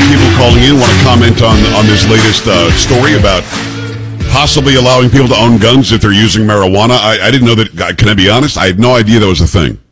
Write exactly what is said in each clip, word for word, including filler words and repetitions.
people calling in want to comment on on this latest uh, story about possibly allowing people to own guns if they're using marijuana. I, I didn't know that. Can I be honest? I had no idea that was a thing.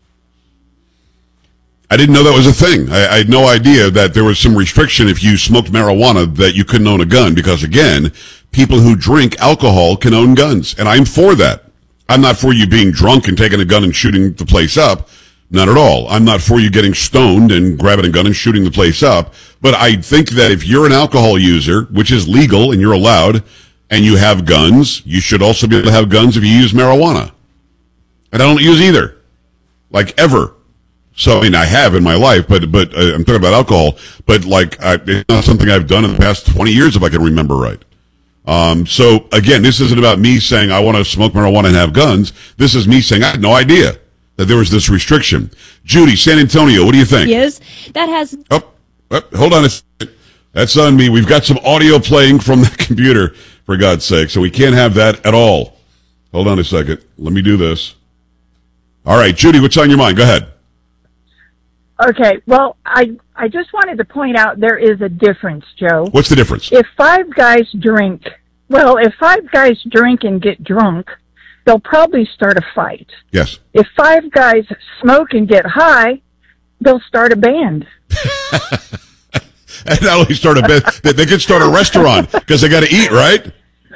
I didn't know that was a thing. I, I had no idea that there was some restriction if you smoked marijuana that you couldn't own a gun because, again, people who drink alcohol can own guns, and I'm for that. I'm not for you being drunk and taking a gun and shooting the place up. Not at all. I'm not for you getting stoned and grabbing a gun and shooting the place up. But I think that if you're an alcohol user, which is legal and you're allowed, and you have guns, you should also be able to have guns if you use marijuana. And I don't use either. Like, ever. So, I mean, I have in my life, but but uh, I'm talking about alcohol. But, like, I, it's not something I've done in the past twenty years, if I can remember right. Um, so, again, this isn't about me saying I want to smoke marijuana and have guns. This is me saying I had no idea that there was this restriction. Judy, San Antonio, what do you think? Yes, that has... Oh, oh, hold on a second. That's on me. We've got some audio playing from the computer, for God's sake, so we can't have that at all. Hold on a second. Let me do this. All right, Judy, what's on your mind? Go ahead. Okay, well, I I just wanted to point out there is a difference, Joe. What's the difference? If five guys drink, well, if five guys drink and get drunk, they'll probably start a fight. Yes. If five guys smoke and get high, they'll start a band. And not only start a band, they, they could start a restaurant because they got to eat, right?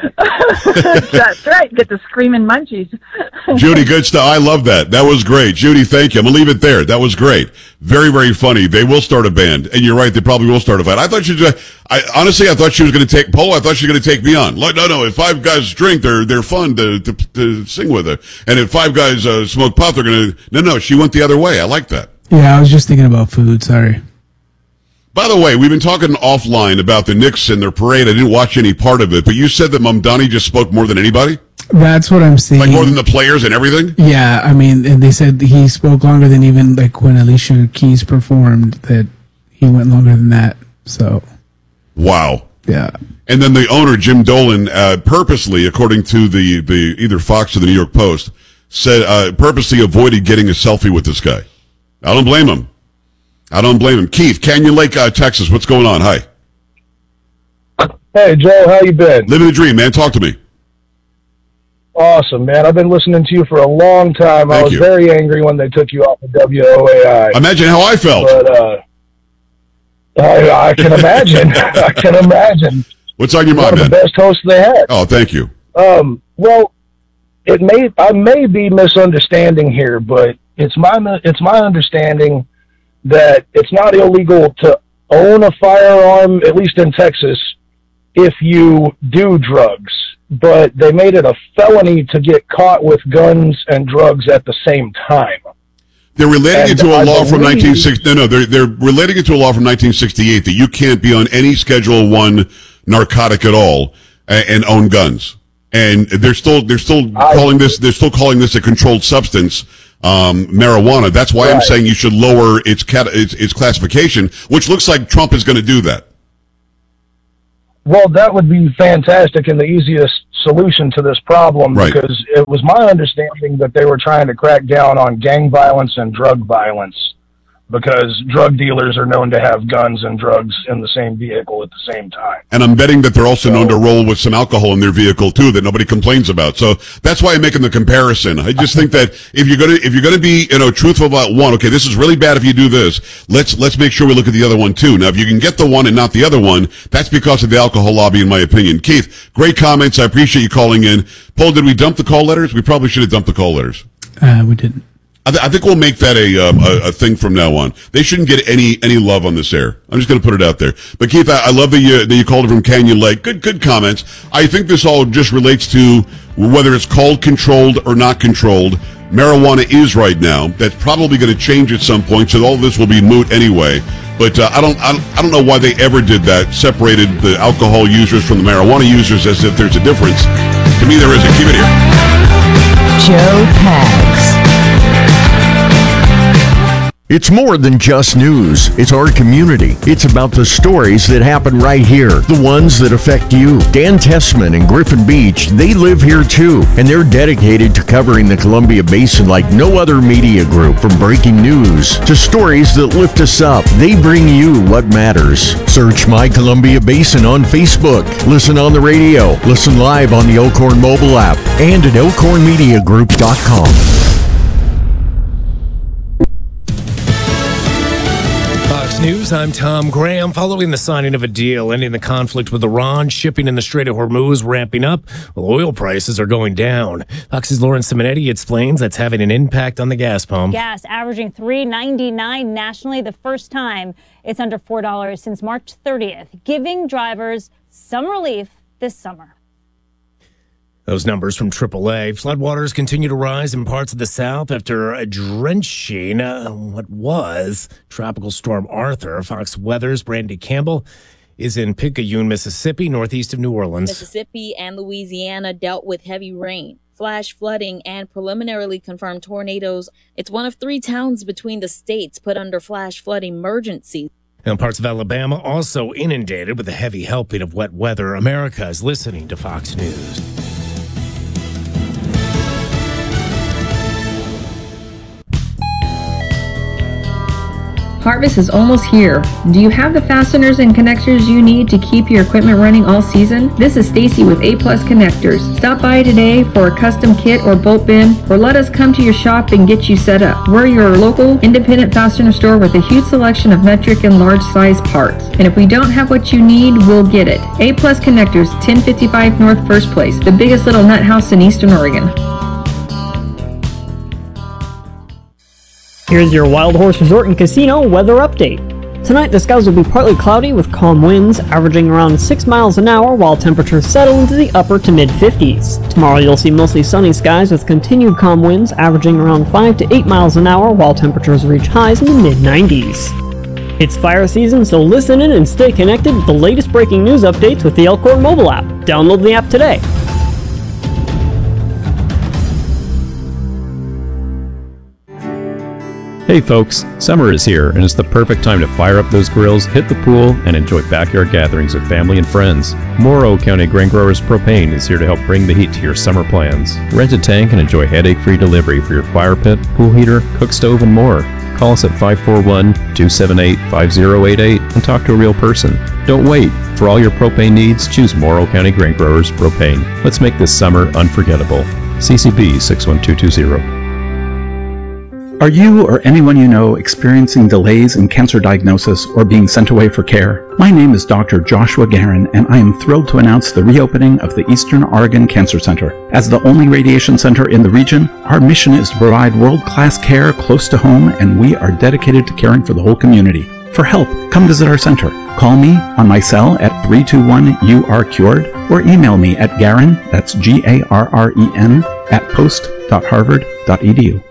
That's right. Get the screaming munchies. Judy, good stuff. I love that. That was great. Judy, thank you. I'm going to leave it there. That was great. Very, very funny. They will start a band. And you're right. They probably will start a fight. I thought she was, I honestly, I thought she was going to take Polo. I thought she was going to take me on. Like, no, no. If five guys drink, they're, they're fun to, to, to sing with her. And if five guys uh, smoke pot, they're going to, no, no. She went the other way. I like that. Yeah, I was just thinking about food. Sorry. By the way, we've been talking offline about the Knicks and their parade. I didn't watch any part of it, but you said that Mamdani just spoke more than anybody? That's what I'm saying. Like more than the players and everything? Yeah, I mean, and they said he spoke longer than even like when Alicia Keys performed, that he went longer than that. So. Wow. Yeah. And then the owner, Jim Dolan, uh, purposely, according to the, the either Fox or the New York Post, said uh, purposely avoided getting a selfie with this guy. I don't blame him. I don't blame him. Keith, Canyon Lake, uh, Texas. What's going on? Hi. Hey, Joe. How you been? Living the dream, man. Talk to me. Awesome, man. I've been listening to you for a long time. Thank I was you. very angry when they took you off of W O A I. Imagine how I felt. But, uh, I, I can imagine. I can imagine. What's on your One mind, of man? the best hosts they had. Oh, thank you. Um, well, it may I may be misunderstanding here, but it's my it's my understanding that it's not illegal to own a firearm, at least in Texas, if you do drugs. But they made it a felony to get caught with guns and drugs at the same time. They're relating And it to a I law from believe- nineteen sixty. No, no, they're they're relating it to a law from nineteen sixty-eight that you can't be on any Schedule One narcotic at all and, and own guns. And they're still they're still I- calling this they're still calling this a controlled substance, um, marijuana. That's why I'm Right. saying you should lower its cat its, its classification, which looks like Trump is going to do that. Well, that would be fantastic and the easiest solution to this problem, Right. because it was my understanding that they were trying to crack down on gang violence and drug violence, because drug dealers are known to have guns and drugs in the same vehicle at the same time. And I'm betting that they're also known to roll with some alcohol in their vehicle too that nobody complains about. So that's why I'm making the comparison. I just think that if you're gonna if you're gonna be you know truthful about one, okay, this is really bad if you do this. Let's let's make sure we look at the other one too. Now, if you can get the one and not the other one, that's because of the alcohol lobby, in my opinion. Keith, great comments. I appreciate you calling in. Paul, did we dump the call letters? We probably should have dumped the call letters. Uh, we didn't. I, th- I think we'll make that a, um, a a thing from now on. They shouldn't get any any love on this air. I'm just going to put it out there. But Keith, I, I love that you that you called it from Canyon Lake. Good good comments. I think this all just relates to whether it's called controlled or not controlled. Marijuana is right now. That's probably going to change at some point. So all this will be moot anyway. But uh, I don't I don't I don't know why they ever did that. Separated the alcohol users from the marijuana users as if there's a difference. To me, there isn't. Keep it here. Joe Pags. It's more than just news. It's our community. It's about the stories that happen right here, the ones that affect you. Dan Tessman and Griffin Beach, they live here too, and they're dedicated to covering the Columbia Basin like no other media group. From breaking news to stories that lift us up, they bring you what matters. Search My Columbia Basin on Facebook. Listen on the radio. Listen live on the Elkhorn mobile app and at elkhorn media group dot com. News, I'm Tom Graham. Following the signing of a deal ending the conflict with Iran, shipping in the Strait of Hormuz ramping up, while oil prices are going down. Fox's Lauren Simonetti explains that's having an impact on the gas pump. Gas averaging three ninety-nine nationally, the first time it's under four dollars since March thirtieth, giving drivers some relief this summer. Those numbers from triple A. Floodwaters continue to rise in parts of the South after a drenching uh, what was Tropical Storm Arthur. Fox Weather's Brandy Campbell is in Picayune, Mississippi, northeast of New Orleans. Mississippi and Louisiana dealt with heavy rain, flash flooding, and preliminarily confirmed tornadoes. It's one of three towns between the states put under flash flood emergency. And parts of Alabama also inundated with a heavy helping of wet weather. America is listening to Fox News. Harvest is almost here. Do you have the fasteners and connectors you need to keep your equipment running all season? This is Stacy with A Plus Connectors. Stop by today for a custom kit or bolt bin, or let us come to your shop and get you set up. We're your local independent fastener store with a huge selection of metric and large size parts. And if we don't have what you need, we'll get it. A Plus Connectors, ten fifty-five North First Place, the biggest little nut house in Eastern Oregon. Here's your Wild Horse Resort and Casino weather update. Tonight, the skies will be partly cloudy with calm winds, averaging around six miles an hour, while temperatures settle into the upper to mid fifties. Tomorrow, you'll see mostly sunny skies with continued calm winds, averaging around five to eight miles an hour, while temperatures reach highs in the mid nineties. It's fire season, so listen in and stay connected with the latest breaking news updates with the Elkhorn mobile app. Download the app today. Hey folks, summer is here and it's the perfect time to fire up those grills, hit the pool, and enjoy backyard gatherings with family and friends. Morrow County Grain Growers Propane is here to help bring the heat to your summer plans. Rent a tank and enjoy headache-free delivery for your fire pit, pool heater, cook stove, and more. Call us at five four one, two seven eight, five zero eight eight and talk to a real person. Don't wait. For all your propane needs, choose Morrow County Grain Growers Propane. Let's make this summer unforgettable. C C B six one two two zero. Are you or anyone you know experiencing delays in cancer diagnosis or being sent away for care? My name is Doctor Joshua Guerin, and I am thrilled to announce the reopening of the Eastern Oregon Cancer Center. As the only radiation center in the region, our mission is to provide world-class care close to home, and we are dedicated to caring for the whole community. For help, come visit our center. Call me on my cell at three two one, you are cured, or email me at Garin, that's G A R R E N, at post dot harvard dot e d u.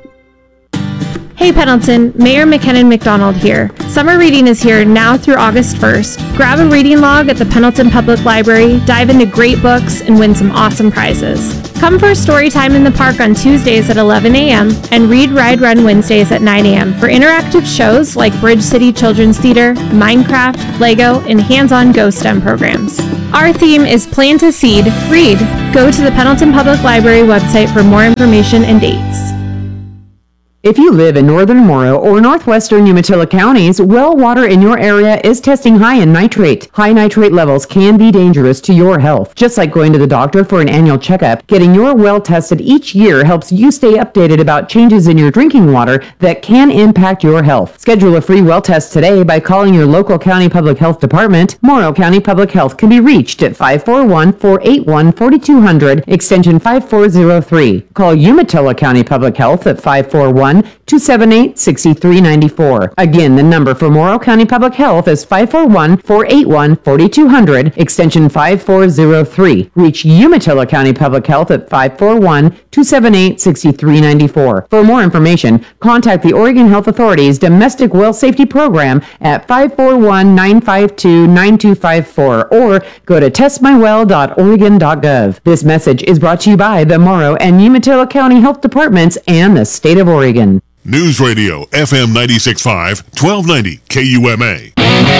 Hey Pendleton, Mayor McKinnon McDonald here. Summer reading is here now through August first. Grab a reading log at the Pendleton Public Library, dive into great books, and win some awesome prizes. Come for story time in the park on Tuesdays at eleven a.m. and Read, Ride, Run Wednesdays at nine a.m. for interactive shows like Bridge City Children's Theater, Minecraft, Lego, and hands-on Go STEM programs. Our theme is Plant a Seed, Read. Go to the Pendleton Public Library website for more information and dates. If you live in northern Morrow or northwestern Umatilla counties, well water in your area is testing high in nitrate. High nitrate levels can be dangerous to your health. Just like going to the doctor for an annual checkup, getting your well tested each year helps you stay updated about changes in your drinking water that can impact your health. Schedule a free well test today by calling your local county public health department. Morrow County Public Health can be reached at five four one, four eight one, four two zero zero, extension five four zero three. Call Umatilla County Public Health at five four one, two seven eight, six three nine four. Again, the number for Morrow County Public Health is five four one, four eight one, four two zero zero, extension five four zero three. Reach Umatilla County Public Health at five four one, two seven eight, six three nine four. For more information, contact the Oregon Health Authority's Domestic Well Safety Program at five four one, nine five two, nine two five four or go to test my well dot oregon dot gov. This message is brought to you by the Morrow and Umatilla County Health Departments and the State of Oregon. News Radio, F M ninety-six point five, twelve ninety K U M A.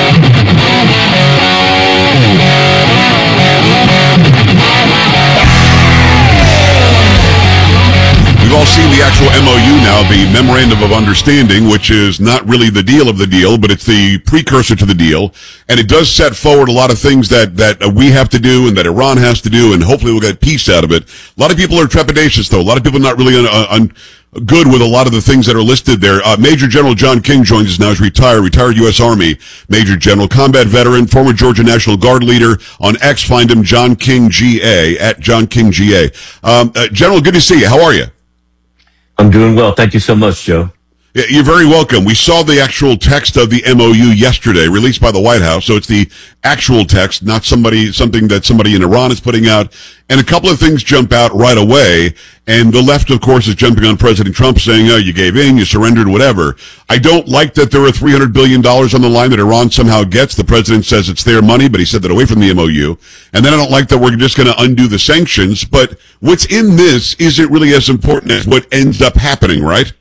We've all seen the actual M O U now, the Memorandum of Understanding, which is not really the deal of the deal, but it's the precursor to the deal. And it does set forward a lot of things that, that uh, we have to do and that Iran has to do, and hopefully we'll get peace out of it. A lot of people are trepidatious, though. A lot of people are not really un, un, good with a lot of the things that are listed there. Uh, Major General John King joins us now. He's retired, retired U S Army Major General, combat veteran, former Georgia National Guard leader. On X, find him, John King G A, at John King G A. Um, uh, General, good to see you. How are you? I'm doing well. Thank you so much, Joe. Yeah, you're very welcome. We saw the actual text of the M O U yesterday, released by the White House. So it's the actual text, not somebody, something that somebody in Iran is putting out. And a couple of things jump out right away. And the left, of course, is jumping on President Trump saying, oh, you gave in, you surrendered, whatever. I don't like that there are three hundred billion dollars on the line that Iran somehow gets. The president says it's their money, but he said that away from the M O U. And then I don't like that we're just going to undo the sanctions. But what's in this isn't really as important as what ends up happening, right?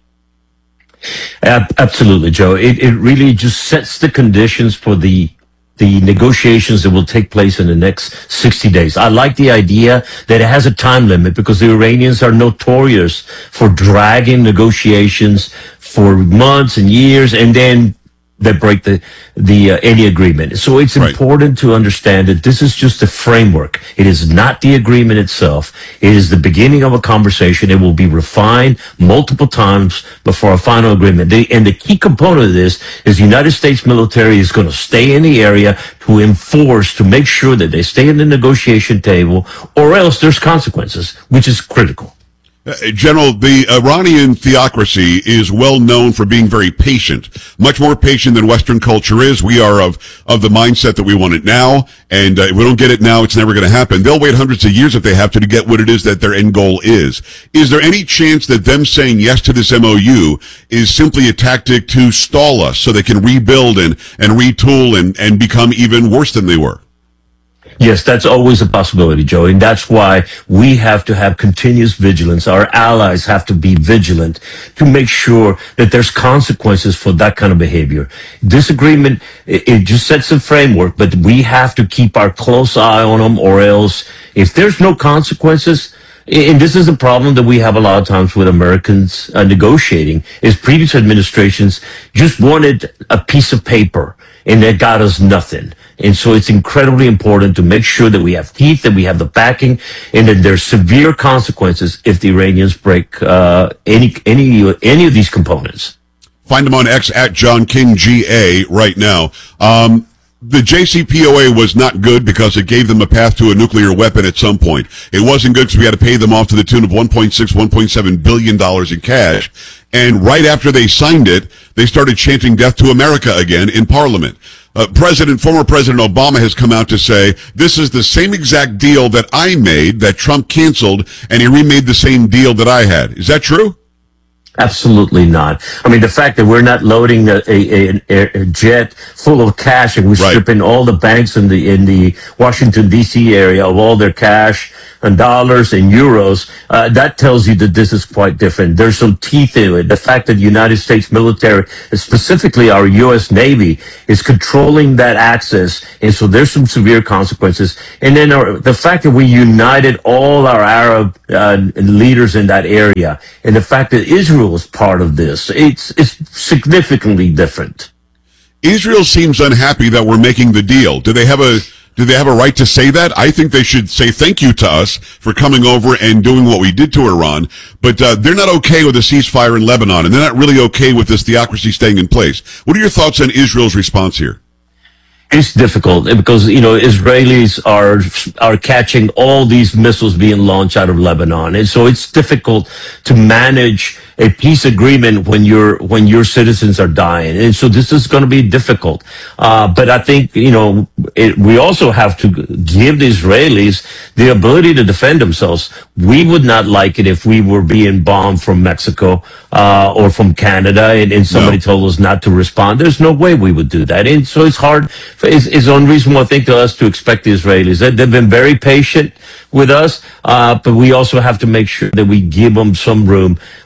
Ab- absolutely, Joe. It, it really just sets the conditions for the the negotiations that will take place in the next sixty days. I like the idea that it has a time limit because the Iranians are notorious for dragging negotiations for months and years, and then they break the the uh, any agreement. So it's right. important to understand that this is just a framework. It is not the agreement itself. It is the beginning of a conversation. It will be refined multiple times before a final agreement. The, and the key component of this is the United States military is going to stay in the area to enforce, to make sure that they stay in the negotiation table, or else there's consequences, which is critical. Uh, General, the Iranian theocracy is well known for being very patient, much more patient than Western culture is. We are of, of the mindset that we want it now, and uh, if we don't get it now, it's never going to happen. They'll wait hundreds of years if they have to to get what it is that their end goal is. Is there any chance that them saying yes to this M O U is simply a tactic to stall us so they can rebuild and, and retool and, and become even worse than they were? Yes, that's always a possibility, Joe, and that's why we have to have continuous vigilance. Our allies have to be vigilant to make sure that there's consequences for that kind of behavior. This agreement, it, it just sets a framework, but we have to keep our close eye on them, or else if there's no consequences, and this is a problem that we have a lot of times with Americans uh, negotiating, is previous administrations just wanted a piece of paper and that got us nothing. And so it's incredibly important to make sure that we have teeth, that we have the backing, and that there's severe consequences if the Iranians break uh, any any any of these components. Find him on X at John King G A right now. Um, the J C P O A was not good because it gave them a path to a nuclear weapon at some point. It wasn't good because we had to pay them off to the tune of one point six, one point seven billion dollars in cash. And right after they signed it, they started chanting death to America again in Parliament. Uh, President, former President Obama has come out to say, this is the same exact deal that I made that Trump canceled, and he remade the same deal that I had. Is that true? Absolutely not. I mean, the fact that we're not loading a, a, a, a jet full of cash and we're right. stripping all the banks in the in the Washington, D C area of all their cash and dollars and euros, uh, that tells you that this is quite different. There's some teeth in it. The fact that the United States military, specifically our U S Navy, is controlling that access, and so there's some severe consequences. And then our, the fact that we united all our Arab uh, leaders in that area, and the fact that Israel is part of this, it's it's significantly different. Israel seems unhappy that we're making the deal. Do they have a Do they have a right to say that? I think they should say thank you to us for coming over and doing what we did to Iran, but uh, they're not okay with a ceasefire in Lebanon, and they're not really okay with this theocracy staying in place. What are your thoughts on Israel's response here? It's difficult because, you know, Israelis are are catching all these missiles being launched out of Lebanon. And so it's difficult to manage a peace agreement when your when your citizens are dying. And so this is going to be difficult. Uh, but I think, you know, it, we also have to give the Israelis the ability to defend themselves. We would not like it if we were being bombed from Mexico uh, or from Canada and, and somebody no. told us not to respond. There's no way we would do that. And so it's hard. It's, it's unreasonable, I think, to us to expect the Israelis. They've been very patient with us, uh, but we also have to make sure that we give them some room. Uh, but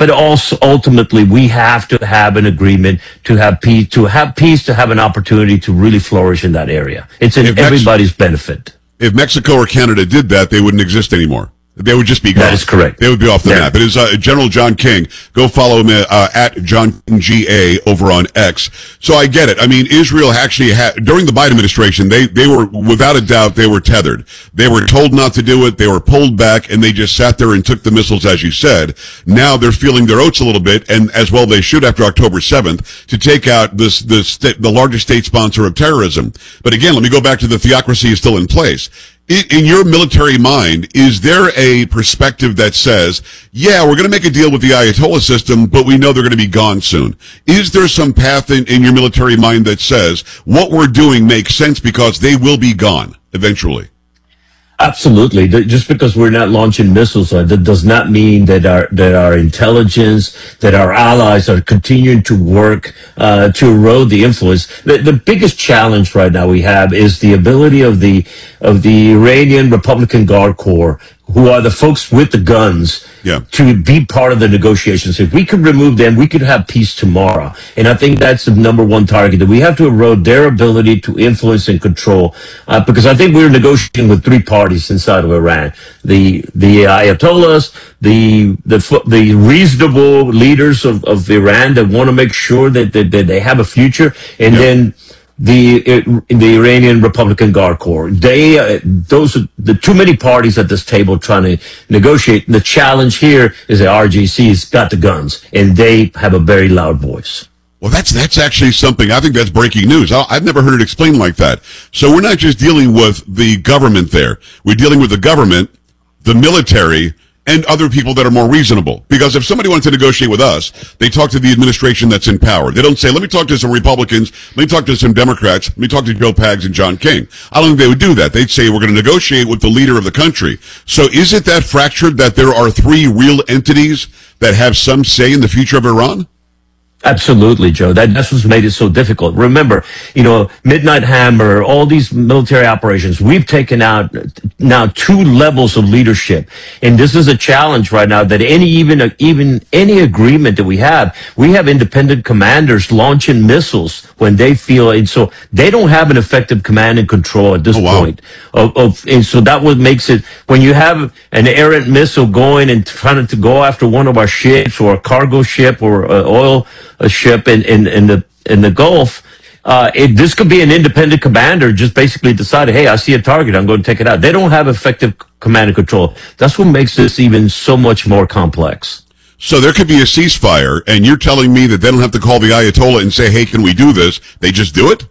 but also ultimately we have to have an agreement to have peace, to have peace, to have an opportunity to really flourish in that area. It's in If Mex- everybody's benefit. If Mexico or Canada did that, they wouldn't exist anymore. They would just be gone. That is correct. They would be off the Yeah. map. It is uh, General John King. Go follow him uh, at John King G A over on X. So I get it. I mean, Israel actually had, during the Biden administration, they, they were, without a doubt, they were tethered. They were told not to do it. They were pulled back, and they just sat there and took the missiles, as you said. Now they're feeling their oats a little bit, and as well they should after October seventh, to take out this, this sta- the largest state sponsor of terrorism. But again, let me go back to the theocracy is still in place. In your military mind, is there a perspective that says, yeah, we're going to make a deal with the Ayatollah system, but we know they're going to be gone soon? Is there some path in, in your military mind that says what we're doing makes sense because they will be gone eventually? Absolutely. Just because we're not launching missiles, uh, that does not mean that our that our intelligence, that our allies are continuing to work uh, to erode the influence. The, the biggest challenge right now we have is the ability of the of the Iranian Republican Guard Corps, who are the folks with the guns, yeah. to be part of the negotiations. If we could remove them, we could have peace tomorrow. And I think that's the number one target, that we have to erode their ability to influence and control. Uh, because I think we're negotiating with three parties inside of Iran. The the Ayatollahs, the the the reasonable leaders of, of Iran that want to make sure that, that, that they have a future, and yeah. then the the Iranian Republican Guard Corps. They uh, those are the too many parties at this table trying to negotiate. The challenge here is the R G C's got the guns, and they have a very loud voice. Well, that's that's actually something. I think that's breaking news. I, I've never heard it explained like that. So we're not just dealing with the government there. We're dealing with the government, the military, and other people that are more reasonable. Because if somebody wants to negotiate with us, they talk to the administration that's in power. They don't say, let me talk to some Republicans, let me talk to some Democrats, let me talk to Joe Pags and John King. I don't think they would do that. They'd say, we're going to negotiate with the leader of the country. So is it that fractured that there are three real entities that have some say in the future of Iran? Absolutely, Joe. That, that's what's made it so difficult. Remember, you know, Midnight Hammer, all these military operations, we've taken out now two levels of leadership. And this is a challenge right now that any, even, even any agreement that we have, we have independent commanders launching missiles when they feel, and so they don't have an effective command and control at this oh, wow. point. Of, of, and so that what makes it, when you have an errant missile going and trying to go after one of our ships or a cargo ship or uh, oil, a ship in, in, in the in the Gulf, uh, it, this could be an independent commander just basically decided, hey, I see a target, I'm going to take it out. They don't have effective command and control. That's what makes this even so much more complex. So there could be a ceasefire, and you're telling me that they don't have to call the Ayatollah and say, hey, can we do this? They just do it?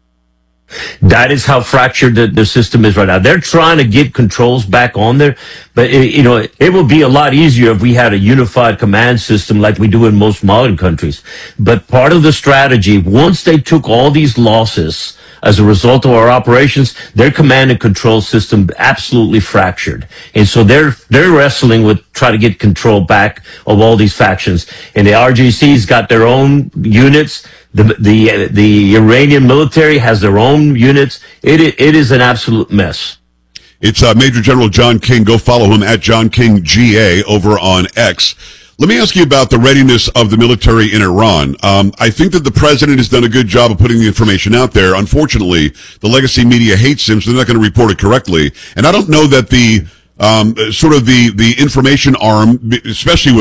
That is how fractured the, the system is right now. They're trying to get controls back on there, but it, you know, it would be a lot easier if we had a unified command system like we do in most modern countries. But part of the strategy, once they took all these losses as a result of our operations, their command and control system absolutely fractured. And so they're, they're wrestling with trying to get control back of all these factions. And the R G C's got their own units. The, the, the Iranian military has their own units. It, it is an absolute mess. It's uh, Major General John King. Go follow him at John King G A over on X. Let me ask you about the readiness of the military in Iran. Um, I think that the president has done a good job of putting the information out there. Unfortunately, the legacy media hates him, so they're not going to report it correctly. And I don't know that the um, sort of the, the information arm, especially with